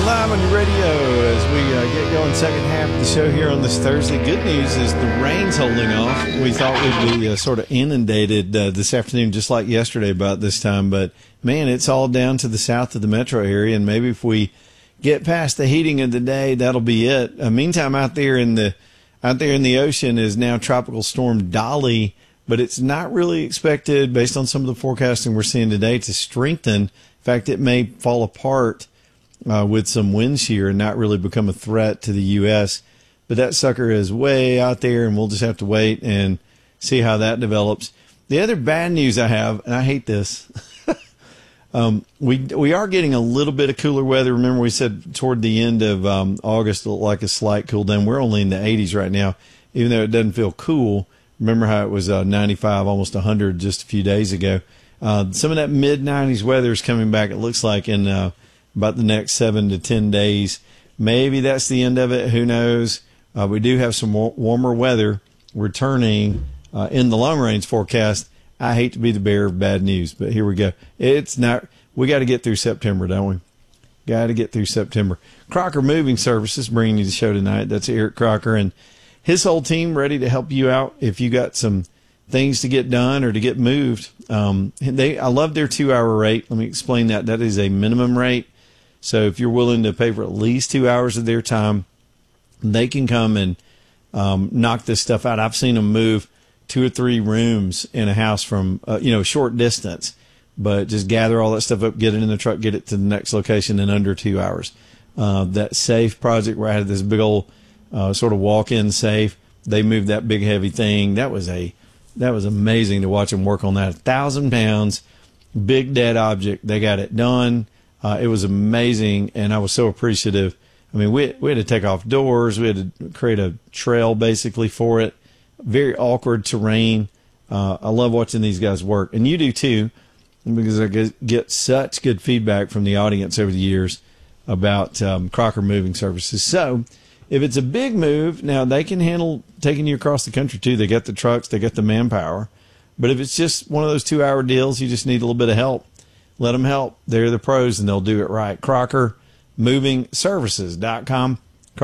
live on your radio as we get going second half of the show here on this Thursday. Good news is the rain's holding off. We thought we'd be sort of inundated this afternoon just like yesterday about this time, but man, it's all down to the south of the metro area, and maybe if we get past the heating of the day, that'll be it. Meantime, out there in the ocean is now Tropical Storm Dolly, but it's not really expected, based on some of the forecasting we're seeing today, to strengthen. In fact, it may fall apart with some wind shear and not really become a threat to the U.S. But that sucker is way out there, and we'll just have to wait and see how that develops. The other bad news I have, and I hate this, we are getting a little bit of cooler weather. Remember, we said toward the end of August, like a slight cool down. We're only in the 80s right now, even though it doesn't feel cool. Remember how it was 95, almost 100 just a few days ago. Some of that mid-90s weather is coming back, it looks like, in about the next 7 to 10 days. Maybe that's the end of it. Who knows? We do have some warmer weather returning in the long-range forecast. I hate to be the bearer of bad news, but here we go. It's not. We got to get through September, don't we? Got to get through September. Crocker Moving Services bringing you the show tonight. That's Eric Crocker and his whole team ready to help you out if you got some things to get done or to get moved. I love their 2-hour rate. Let me explain that. That is a minimum rate. So if you're willing to pay for at least 2 hours of their time, they can come and knock this stuff out. I've seen them move 2 or 3 rooms in a house from a short distance, but just gather all that stuff up, get it in the truck, get it to the next location in under 2 hours. That safe project where I had this big old sort of walk-in safe, they moved that big heavy thing. That was amazing to watch them work on that. 1,000 pounds, big dead object. They got it done. It was amazing, and I was so appreciative. I mean, we had to take off doors. We had to create a trail basically for it. Very awkward terrain. I love watching these guys work, and you do too, because I get such good feedback from the audience over the years about Crocker Moving Services. So if it's a big move, now they can handle taking you across the country too. They got the trucks, they got the manpower. But if it's just one of those 2-hour deals, you just need a little bit of help. Let them help. They're the pros, and they'll do it right. CrockerMovingServices.com.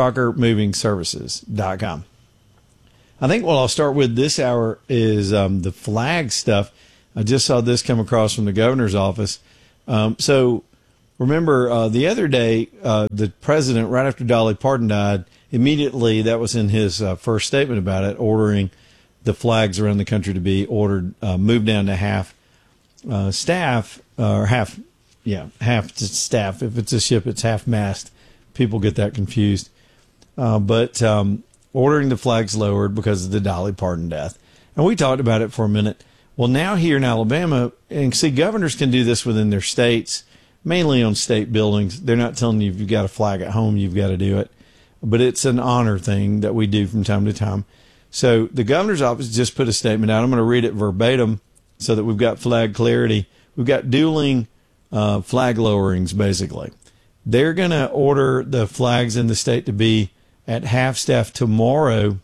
CrockerMovingServices.com. I think what I'll start with this hour is the flag stuff. I just saw this come across from the governor's office. So remember, the other day, the president, right after Dolly Parton died, immediately, that was in his first statement about it, ordering the flags around the country to be moved down to half staff, or half staff. If it's a ship, it's half mast. People get that confused. But ordering the flags lowered because of the Dolly Parton death. And we talked about it for a minute. Well, now here in Alabama, and see, governors can do this within their states, mainly on state buildings. They're not telling you if you've got a flag at home, you've got to do it. But it's an honor thing that we do from time to time. So the governor's office just put a statement out. I'm going to read it verbatim so that we've got flag clarity. We've got dueling flag lowerings, basically. They're going to order the flags in the state to be at half staff tomorrow,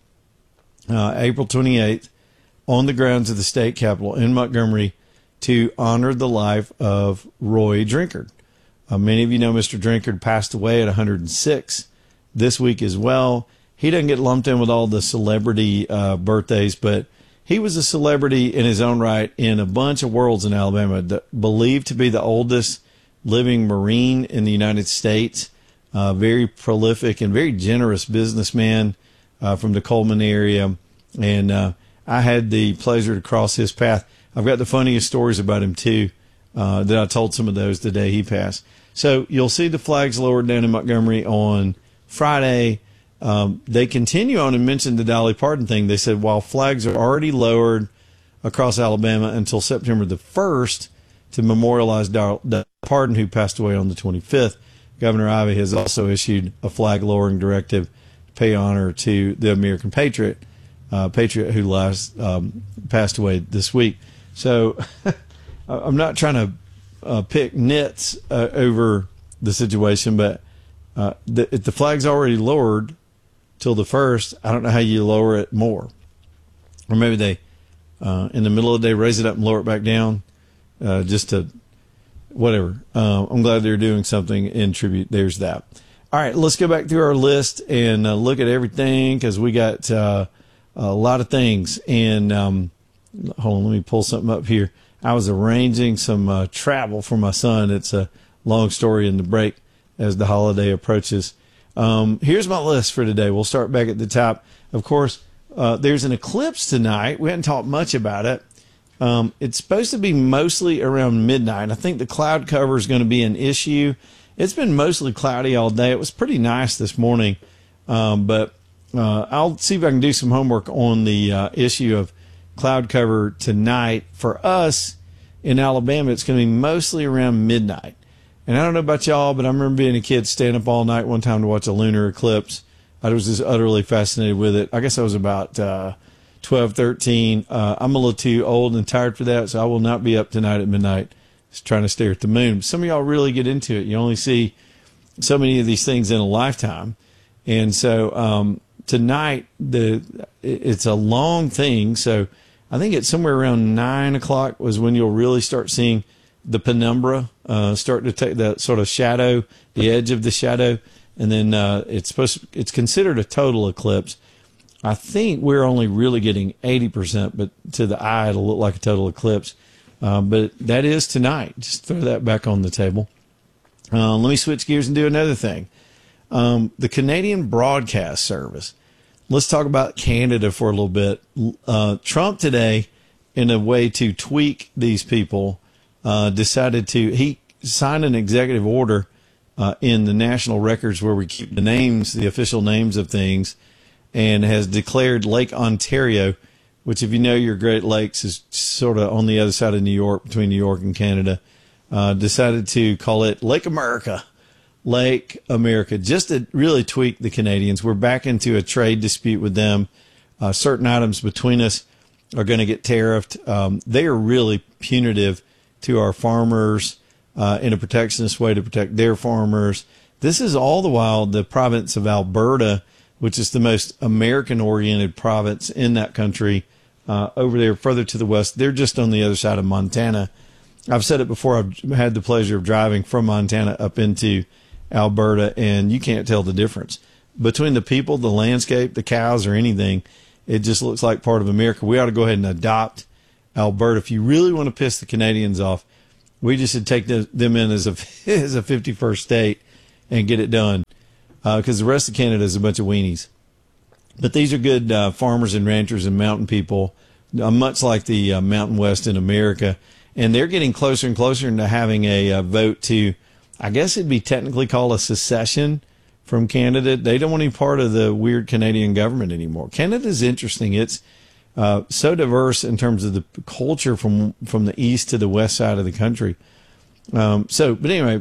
April 28th, on the grounds of the state capitol in Montgomery to honor the life of Roy Drinkard. Many of you know Mr. Drinkard passed away at 106 this week as well. He doesn't get lumped in with all the celebrity birthdays, but he was a celebrity in his own right in a bunch of worlds in Alabama, believed to be the oldest living Marine in the United States. Very prolific and very generous businessman from the Coleman area. And I had the pleasure to cross his path. I've got the funniest stories about him, too, that I told some of those the day he passed. So you'll see the flags lowered down in Montgomery on Friday. They continue on and mention the Dolly Parton thing. They said while flags are already lowered across Alabama until September the 1st to memorialize Dolly Parton, who passed away on the 25th, Governor Ivey has also issued a flag lowering directive to pay honor to the American patriot who last passed away this week. So I'm not trying to pick nits over the situation, but if the flag's already lowered till the 1st, I don't know how you lower it more. Or maybe they, in the middle of the day, raise it up and lower it back down just to whatever. I'm glad they're doing something in tribute. There's that. All right, let's go back through our list and look at everything because we got a lot of things. And hold on, let me pull something up here. I was arranging some travel for my son. It's a long story in the break as the holiday approaches. Here's my list for today. We'll start back at the top. Of course, there's an eclipse tonight. We haven't talked much about it. It's supposed to be mostly around midnight. I think the cloud cover is going to be an issue. It's been mostly cloudy all day. It was pretty nice this morning, but I'll see if I can do some homework on the issue of cloud cover tonight. For us in Alabama, it's going to be mostly around midnight. And I don't know about y'all, but I remember being a kid staying up all night one time to watch a lunar eclipse. I was just utterly fascinated with it. I guess I was about 12, 13. I'm a little too old and tired for that, so I will not be up tonight at midnight just trying to stare at the moon. Some of y'all really get into it. You only see so many of these things in a lifetime. And so tonight, it's a long thing. So I think it's somewhere around 9 o'clock was when you'll really start seeing the penumbra start to take that sort of shadow, the edge of the shadow. And then it's considered a total eclipse. I think we're only really getting 80%, but to the eye, it'll look like a total eclipse. But that is tonight. Just throw that back on the table. Let me switch gears and do another thing. The Canadian Broadcast Service. Let's talk about Canada for a little bit. Trump today, in a way to tweak these people, he signed an executive order in the national records where we keep the official names of things, and has declared Lake Ontario, which, if you know your Great Lakes, is sort of on the other side of New York, between New York and Canada, decided to call it Lake America. Lake America, just to really tweak the Canadians. We're back into a trade dispute with them. Certain items between us are going to get tariffed. They are really punitive to our farmers in a protectionist way to protect their farmers. This is all the while the province of Alberta, which is the most American-oriented province in that country, over there further to the west. They're just on the other side of Montana. I've said it before. I've had the pleasure of driving from Montana up into Alberta, and you can't tell the difference between the people, the landscape, the cows, or anything. It just looks like part of America. We ought to go ahead and adopt Alberta. If you really want to piss the Canadians off, we just should take them in as a 51st state and get it done, because the rest of Canada is a bunch of weenies. But these are good farmers and ranchers and mountain people, much like the Mountain West in America. And they're getting closer and closer into having a vote to, I guess it'd be technically called a secession from Canada. They don't want any part of the weird Canadian government anymore. Canada's interesting. It's so diverse in terms of the culture from the east to the west side of the country. So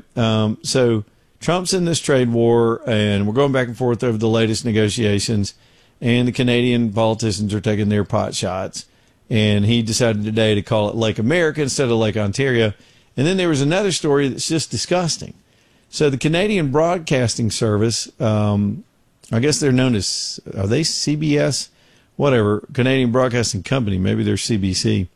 Trump's in this trade war, and we're going back and forth over the latest negotiations, and the Canadian politicians are taking their pot shots. And he decided today to call it Lake America instead of Lake Ontario. And then there was another story that's just disgusting. So the Canadian Broadcasting Service, I guess they're known as, are they CBS? Whatever, Canadian Broadcasting Company, maybe they're CBC.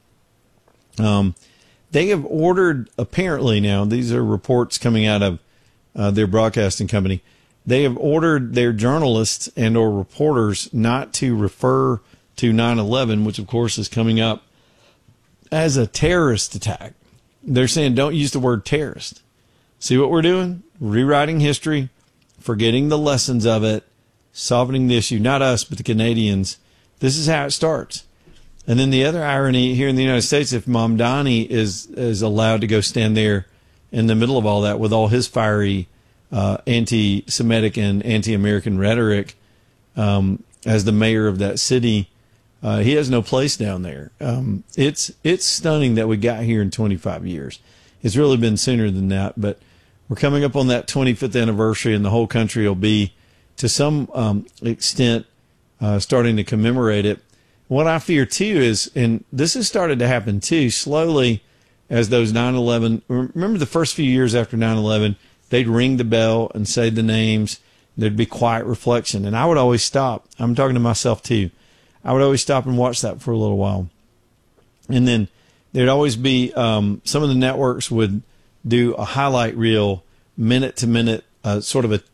They have ordered, apparently now, these are reports coming out of their broadcasting company, they have ordered their journalists and or reporters not to refer to 9/11, which of course is coming up as a terrorist attack. They're saying don't use the word terrorist. See what we're doing? Rewriting history, forgetting the lessons of it, solving the issue. Not us, but the Canadians. This is how it starts. And then the other irony here in the United States, if Mamdani is allowed to go stand there in the middle of all that with all his fiery anti-Semitic and anti-American rhetoric as the mayor of that city, he has no place down there. It's stunning that we got here in 25 years. It's really been sooner than that, but we're coming up on that 25th anniversary, and the whole country will be, to some extent, starting to commemorate it. What I fear, too, is, and this has started to happen, too, slowly as those 9/11, remember the first few years after 9/11, they'd ring the bell and say the names. There'd be quiet reflection, and I would always stop. I'm talking to myself, too. I would always stop and watch that for a little while. And then there'd always be, some of the networks would do a highlight reel, minute to minute, sort of a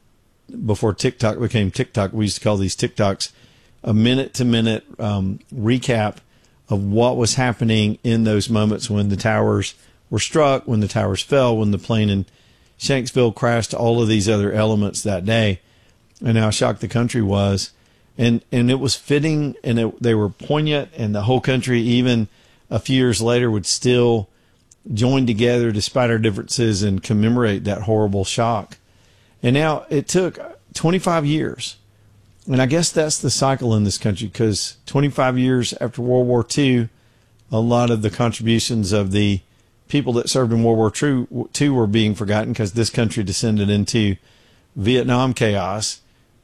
before TikTok became TikTok, we used to call these TikToks a minute-to-minute recap of what was happening in those moments when the towers were struck, when the towers fell, when the plane in Shanksville crashed, all of these other elements that day, and how shocked the country was. And it was fitting, and they were poignant, and the whole country, even a few years later, would still join together despite our differences and commemorate that horrible shock. And now it took 25 years. And I guess that's the cycle in this country, because 25 years after World War II, a lot of the contributions of the people that served in World War II were being forgotten, because this country descended into Vietnam chaos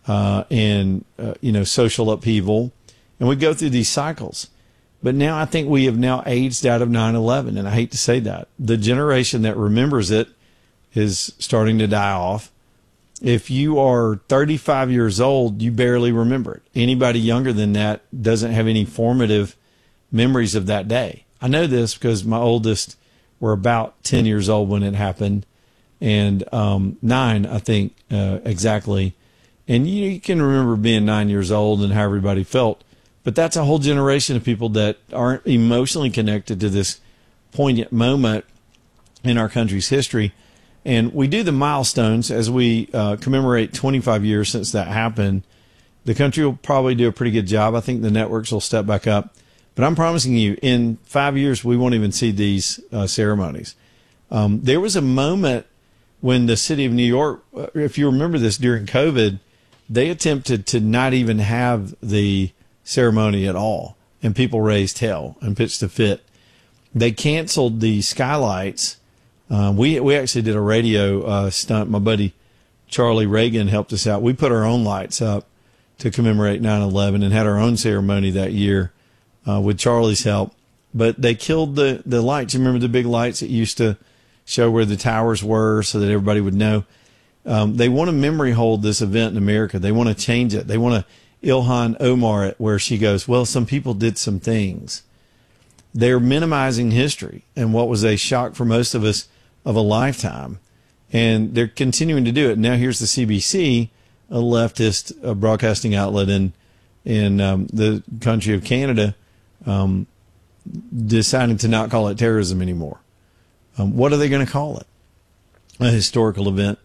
and social upheaval. And we go through these cycles. But now I think we have now aged out of 9/11, and I hate to say that. The generation that remembers it is starting to die off. If you are 35 years old, you barely remember it. Anybody younger than that doesn't have any formative memories of that day. I know this because my oldest were about 10 years old when it happened, and 9, I think, exactly. And you can remember being 9 years old and how everybody felt. But that's a whole generation of people that aren't emotionally connected to this poignant moment in our country's history. And we do the milestones as we commemorate 25 years since that happened. The country will probably do a pretty good job. I think the networks will step back up. But I'm promising you, in 5 years, we won't even see these ceremonies. There was a moment when the city of New York, if you remember this, during COVID, they attempted to not even have the ceremony at all. And people raised hell and pitched a fit. They canceled the skylights. We actually did a radio stunt. My buddy Charlie Reagan helped us out. We put our own lights up to commemorate 9/11 and had our own ceremony that year with Charlie's help. But they killed the lights. You remember the big lights that used to show where the towers were so that everybody would know? They want to memory hold this event in America. They want to change it. They want to Ilhan Omar it, where she goes, well, some people did some things. They're minimizing history and what was a shock for most of us of a lifetime. And they're continuing to do it. Now here's the CBC, a leftist broadcasting outlet in the country of Canada, deciding to not call it terrorism anymore. What are they going to call it? A historical event.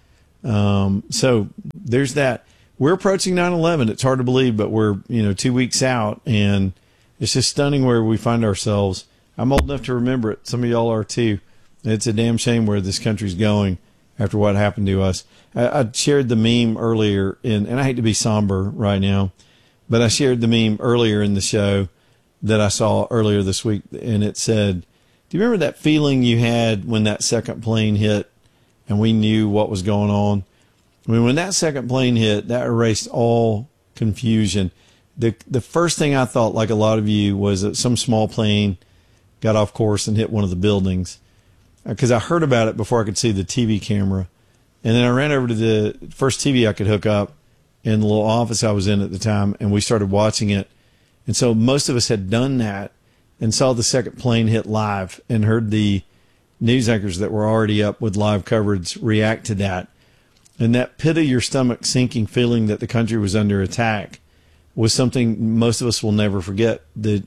So there's that. We're approaching 9/11. It's hard to believe, but we're 2 weeks out, and it's just stunning where we find ourselves. I'm old enough to remember it. Some of y'all are too. It's a damn shame where this country's going after what happened to us. I shared the meme earlier, and I hate to be somber right now, but I shared the meme earlier in the show that I saw earlier this week, and it said, do you remember that feeling you had when that second plane hit and we knew what was going on? I mean, when that second plane hit, that erased all confusion. The first thing I thought, like a lot of you, was that some small plane got off course and hit one of the buildings, because I heard about it before I could see the TV camera. And then I ran over to the first TV I could hook up in the little office I was in at the time, and we started watching it. And so most of us had done that and saw the second plane hit live and heard the news anchors that were already up with live coverage react to that. And that pit of your stomach sinking feeling that the country was under attack was something most of us will never forget.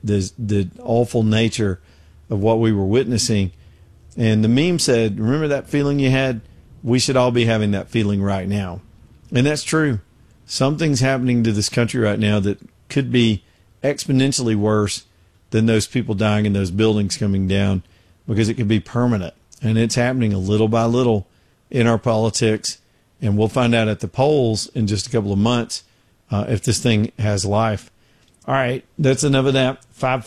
The awful nature of what we were witnessing. And the meme said, remember that feeling you had? We should all be having that feeling right now. And that's true. Something's happening to this country right now that could be exponentially worse than those people dying in those buildings coming down, because it could be permanent. And it's happening a little by little in our politics. And we'll find out at the polls in just a couple of months if this thing has life. All right, that's enough of that.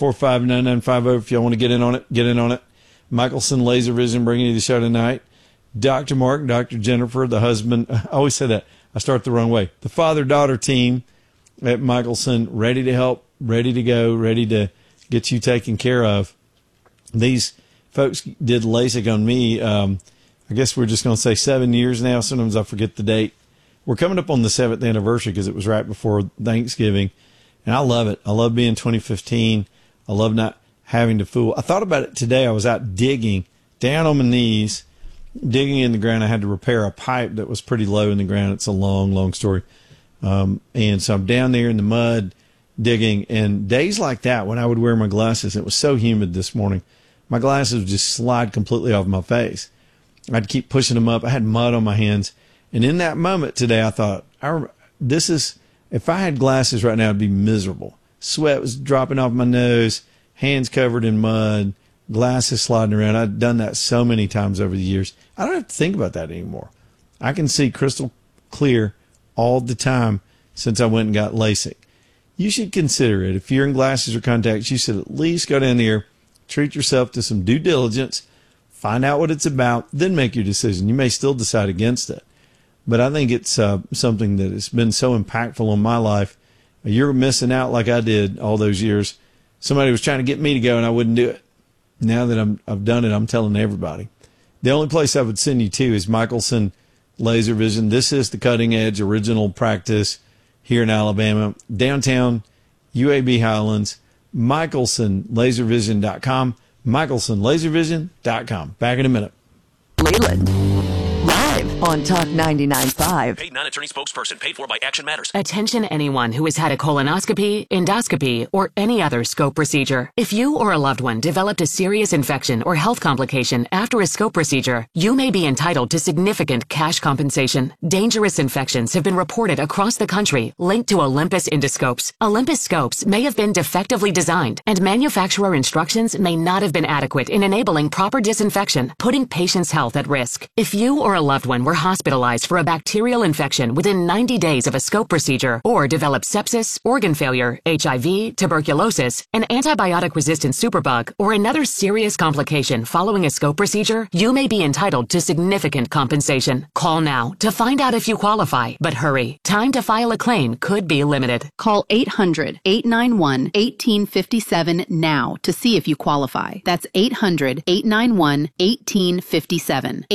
545-9950 if y'all want to get in on it, get in on it. Michelson Laser Vision bringing you the show tonight. Dr. Mark, Dr. Jennifer, the husband. I always say that. I start the wrong way. The father-daughter team at Michelson, ready to help, ready to go, ready to get you taken care of. These folks did LASIK on me. I guess we're just going to say 7 years now. Sometimes I forget the date. We're coming up on the 7th anniversary because it was right before Thanksgiving. And I love it. I love being 2015. I love not having to fool. I thought about it today. I was out digging down on my knees digging in the ground. I had to repair a pipe that was pretty low in the ground. It's a long, long story. And so I'm down there in the mud digging. And days like that, when I would wear my glasses, it was so humid this morning, my glasses would just slide completely off my face. I'd keep pushing them up. I had mud on my hands. And in that moment today, I thought, if I had glasses right now, I'd be miserable. Sweat was dropping off my nose, hands covered in mud, glasses sliding around. I'd done that so many times over the years. I don't have to think about that anymore. I can see crystal clear all the time since I went and got LASIK. You should consider it. If you're in glasses or contacts, you should at least go down there, treat yourself to some due diligence, find out what it's about, then make your decision. You may still decide against it. But I think it's something that has been so impactful on my life. You're missing out like I did all those years. Somebody was trying to get me to go and I wouldn't do it. Now that I've done it, I'm telling everybody. The only place I would send you to is Michelson Laser Vision. This is the cutting edge original practice here in Alabama, downtown UAB Highlands, MichelsonLaserVision.com, MichelsonLaserVision.com. Back in a minute. Leland, live on Talk 99.5. Paid non-attorney spokesperson paid for by Action Matters. Attention anyone who has had a colonoscopy, endoscopy, or any other scope procedure. If you or a loved one developed a serious infection or health complication after a scope procedure, you may be entitled to significant cash compensation. Dangerous infections have been reported across the country linked to Olympus endoscopes. Olympus scopes may have been defectively designed, and manufacturer instructions may not have been adequate in enabling proper disinfection, putting patients' health at risk. If you or a loved one were hospitalized for a bacterial infection within 90 days of a scope procedure, or developed sepsis, organ failure, HIV, tuberculosis, an antibiotic-resistant superbug, or another serious complication following a scope procedure, you may be entitled to significant compensation. Call now to find out if you qualify, but hurry. Time to file a claim could be limited. Call 800-891-1857 now to see if you qualify. That's 800-891-1857.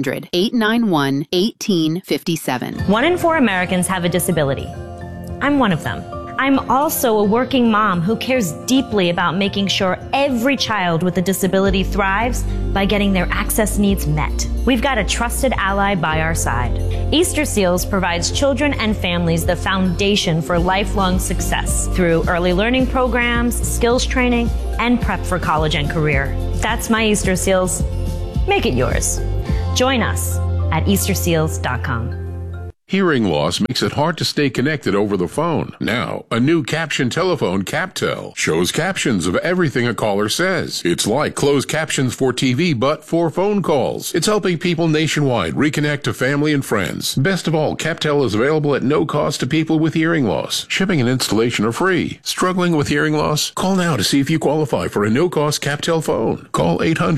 800-891-1857. 1 in 4 Americans have a disability. I'm one of them. I'm also a working mom who cares deeply about making sure every child with a disability thrives by getting their access needs met. We've got a trusted ally by our side. Easter Seals provides children and families the foundation for lifelong success through early learning programs, skills training, and prep for college and career. That's my Easter Seals. Make it yours. Join us at easterseals.com. Hearing loss makes it hard to stay connected over the phone. Now, a new caption telephone, CapTel, shows captions of everything a caller says. It's like closed captions for TV, but for phone calls. It's helping people nationwide reconnect to family and friends. Best of all, CapTel is available at no cost to people with hearing loss. Shipping and installation are free. Struggling with hearing loss? Call now to see if you qualify for a no-cost CapTel phone. Call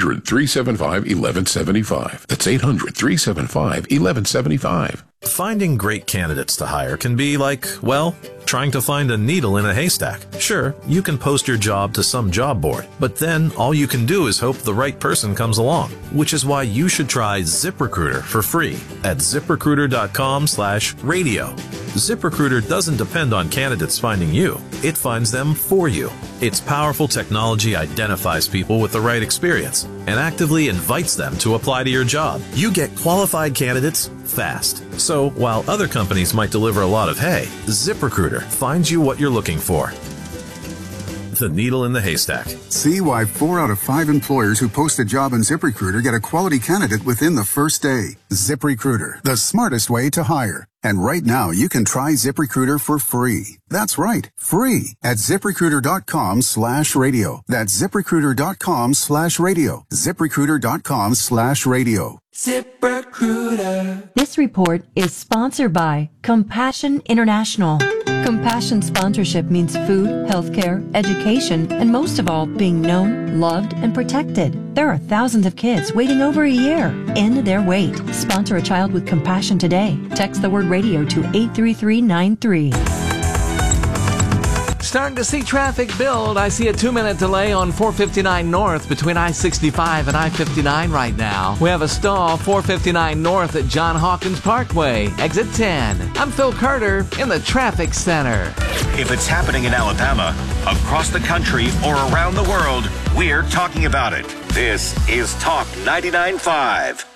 800-375-1175. That's 800-375-1175. Finding great candidates to hire can be like, well, trying to find a needle in a haystack. Sure, you can post your job to some job board, but then all you can do is hope the right person comes along, which is why you should try ZipRecruiter for free at ZipRecruiter.com/radio. ZipRecruiter doesn't depend on candidates finding you. It finds them for you. Its powerful technology identifies people with the right experience and actively invites them to apply to your job. You get qualified candidates fast. So while other companies might deliver a lot of hay, ZipRecruiter finds you what you're looking for. The needle in the haystack. See why 4 out of 5 employers who post a job on ZipRecruiter get a quality candidate within the first day. ZipRecruiter, the smartest way to hire. And right now, you can try ZipRecruiter for free. That's right, free at ZipRecruiter.com/radio. That's ZipRecruiter.com/radio. ZipRecruiter.com/radio. ZipRecruiter. This report is sponsored by Compassion International. Compassion sponsorship means food, healthcare, education, and most of all, being known, loved, and protected. There are thousands of kids waiting over a year. End their wait. Sponsor a child with compassion today. Text the word radio to 83393. Starting to see traffic build. I see a 2-minute delay on 459 North between I-65 and I-59 right now. We have a stall 459 North at John Hawkins Parkway, exit 10. I'm Phil Carter in the Traffic Center. If it's happening in Alabama, across the country, or around the world, we're talking about it. This is Talk 99.5.